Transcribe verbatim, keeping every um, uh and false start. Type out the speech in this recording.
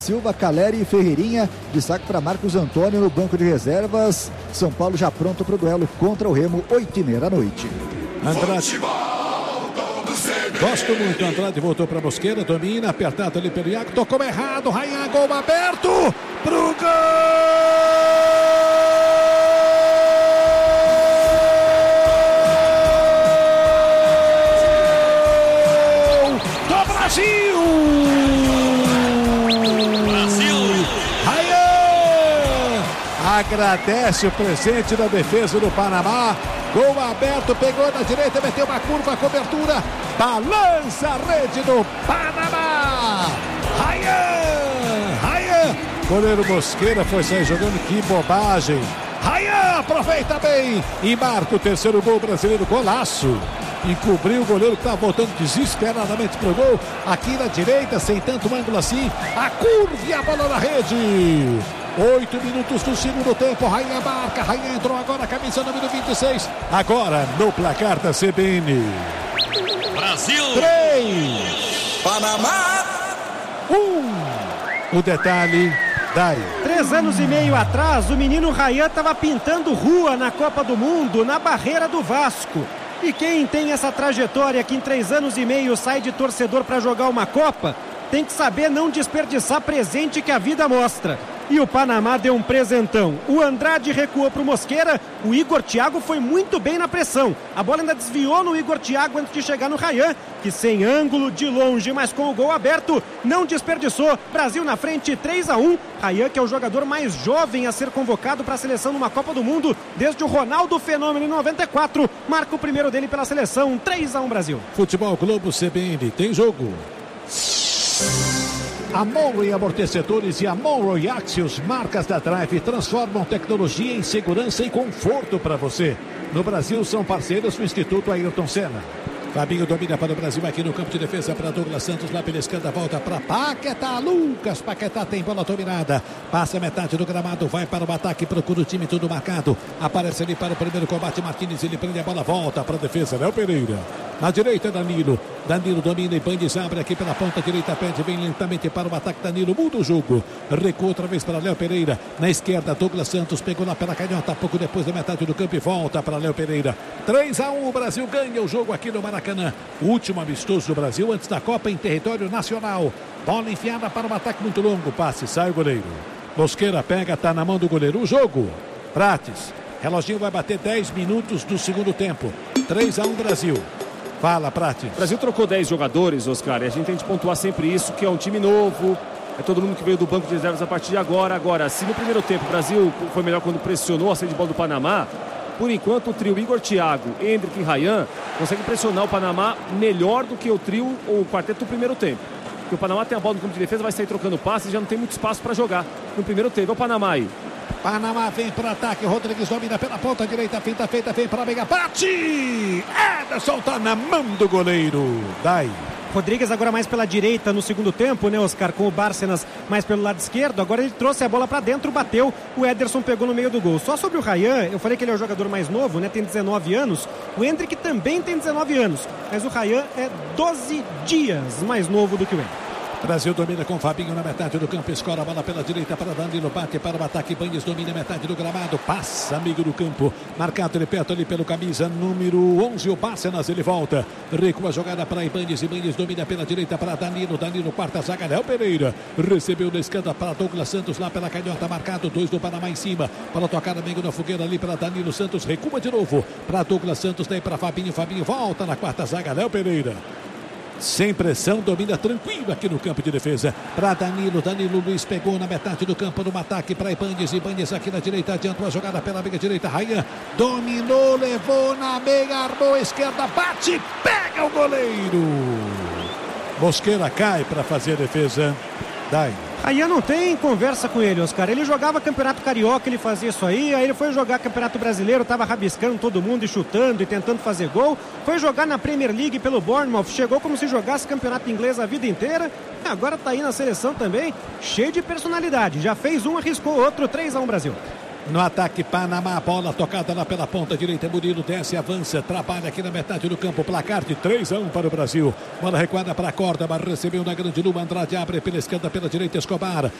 Silva, Caleri e Ferreirinha, destaque para Marcos Antônio no banco de reservas. São Paulo já pronto para o duelo contra o Remo, oito e meia da noite. Andrade. Gosto muito, Andrade voltou para Mosqueira, domina, apertado ali pelo Iago, tocou errado, Rayan, gol aberto, pro gol do Brasil! Agradece o presente da defesa do Panamá. Gol aberto, pegou na direita, meteu uma curva, cobertura, balança a rede do Panamá. Rayan, Rayan, goleiro Mosqueira foi sair jogando, que bobagem. Rayan aproveita bem e marca o terceiro gol brasileiro, golaço. Encobriu o goleiro que estava voltando desesperadamente pro gol. Aqui na direita, sem tanto ângulo assim, a curva e a bola na rede. Oito minutos do segundo tempo, Rayan marca, Rayan entrou agora, camisa número vinte e seis, agora no placar da C B N. Brasil três, Panamá um. O detalhe, Dário. Três anos e meio atrás, o menino Rayan estava pintando rua na Copa do Mundo, na barreira do Vasco. E quem tem essa trajetória que em três anos e meio sai de torcedor para jogar uma Copa, tem que saber não desperdiçar presente que a vida mostra. E o Panamá deu um presentão. O Andrade recuou para o Mosqueira. O Igor Thiago foi muito bem na pressão. A bola ainda desviou no Igor Thiago antes de chegar no Rayan, que sem ângulo, de longe, mas com o gol aberto, não desperdiçou. Brasil na frente, três a um. Rayan, que é o jogador mais jovem a ser convocado para a seleção numa Copa do Mundo, desde o Ronaldo Fenômeno em noventa e quatro. Marca o primeiro dele pela seleção, três a um Brasil. Futebol Globo C B N, tem jogo. A Monroe Amortecedores e a Monroe Axios, marcas da Drive, transformam tecnologia em segurança e conforto para você. No Brasil são parceiros do Instituto Ayrton Senna. Fabinho domina para o Brasil aqui no campo de defesa para Douglas Santos, lá pela esquerda, volta para Paquetá, Lucas Paquetá tem bola dominada, passa a metade do gramado, vai para o ataque, procura o time, tudo marcado, aparece ali para o primeiro combate, Martínez, ele prende a bola, volta para a defesa, Léo Pereira, na direita Danilo, Danilo domina e Bandes abre aqui pela ponta direita, pede, vem lentamente para o ataque, Danilo muda o jogo, recua outra vez para Léo Pereira, na esquerda Douglas Santos, pegou lá pela canhota, pouco depois da metade do campo e volta para Léo Pereira, três a um, o Brasil ganha o jogo aqui no Maracanã. O último amistoso do Brasil antes da Copa em território nacional. Bola enfiada para um ataque muito longo. Passe, sai o goleiro. Mosqueira pega, tá na mão do goleiro. O jogo, Prates. Reloginho vai bater dez minutos do segundo tempo. três a um Brasil. Fala, Prates. O Brasil trocou dez jogadores, Oscar, e a gente tem que pontuar sempre isso, que é um time novo. É todo mundo que veio do banco de reservas a partir de agora. Agora, se no primeiro tempo o Brasil foi melhor quando pressionou a saída de bola do Panamá, por enquanto, o trio Igor Thiago, Endrick e Rayan consegue pressionar o Panamá melhor do que o trio ou o quarteto do primeiro tempo. Porque o Panamá tem a bola no campo de defesa, vai sair trocando passes e já não tem muito espaço para jogar no primeiro tempo. É o Panamá aí. Panamá vem para o ataque, Rodrigues domina pela ponta direita, finta feita, vem para a mega, bate! Ederson tá na mão do goleiro. Dai. Rodrigues agora mais pela direita no segundo tempo, né, Oscar? Com o Bárcenas mais pelo lado esquerdo. Agora ele trouxe a bola para dentro, bateu. O Ederson pegou no meio do gol. Só sobre o Rayan, eu falei que ele é o jogador mais novo, né? Tem dezenove anos. O Endrick também tem dezenove anos. Mas o Rayan é doze dias mais novo do que o Endrick. Brasil domina com Fabinho na metade do campo, escora a bola pela direita para Danilo, bate para o ataque, Banhes domina a metade do gramado, passa amigo do campo, marcado ele perto ali pelo camisa número onze, o Bárcenas, ele volta, recua a jogada para Ibanez, Ibanez domina pela direita para Danilo, Danilo quarta zaga, Léo Pereira, recebeu na esquerda para Douglas Santos, lá pela canhota, marcado, dois do Panamá em cima, para tocar amigo da fogueira ali para Danilo Santos, recua de novo, para Douglas Santos, daí para Fabinho, Fabinho volta na quarta zaga, Léo Pereira. Sem pressão, domina tranquilo aqui no campo de defesa. Para Danilo, Danilo Luiz pegou na metade do campo no ataque para Ibanez. Ibanez aqui na direita, adiantou a jogada pela meia direita. Rayan dominou, levou na meia, armou a esquerda, bate, pega o goleiro. Mosqueira cai para fazer a defesa. Dai. Rayan não tem conversa com ele, Oscar. Ele jogava Campeonato Carioca, ele fazia isso aí. Aí ele foi jogar Campeonato Brasileiro, tava rabiscando todo mundo e chutando e tentando fazer gol. Foi jogar na Premier League pelo Bournemouth, chegou como se jogasse Campeonato Inglês a vida inteira. Agora tá aí na seleção também, cheio de personalidade. Já fez um, arriscou outro, três a um Brasil. No ataque, Panamá, bola tocada lá pela ponta direita, Murilo desce, avança, trabalha aqui na metade do campo, placar de três a um para o Brasil. Bola recuada para a corda, mas recebeu na grande Luma, Andrade abre pela esquerda, pela direita, Escobar.